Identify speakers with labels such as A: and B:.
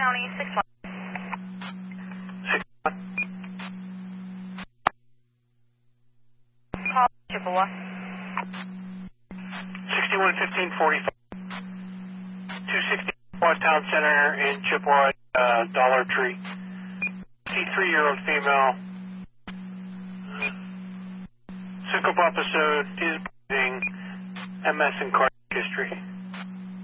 A: County, 6-1.
B: 6-1.
A: Call Chippewa.
B: 611545. 260 Town Center in Chippewa, Dollar Tree. 53-year-old female. Syncope episode is breathing. MS and cardiac history.